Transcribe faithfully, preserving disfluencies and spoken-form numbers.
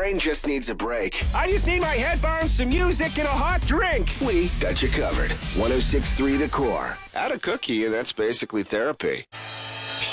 brain just needs a break. I just need my headphones, some music, and a hot drink. We got you covered. one oh six point three The Core. Add a cookie, and that's basically therapy.